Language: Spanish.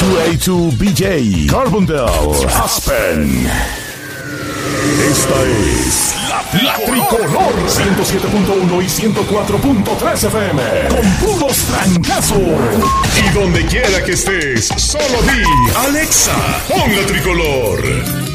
2A2BJ, Carbondale, Aspen. Esta es la Tricolor 107.1 y 104.3 FM con puros trancazos. Y donde quiera que estés, solo di Alexa, pon la Tricolor.